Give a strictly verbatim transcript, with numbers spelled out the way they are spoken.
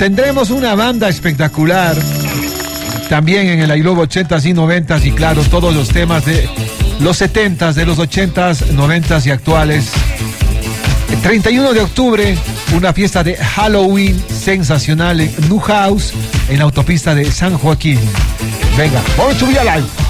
Tendremos una banda espectacular. También en el I Love ochentas y noventas y claro, todos los temas de los setentas, de los ochentas, noventas y actuales. El treinta y uno de octubre, una fiesta de Halloween sensacional en New House, en la autopista de San Joaquín. Venga, vamos a subir al live.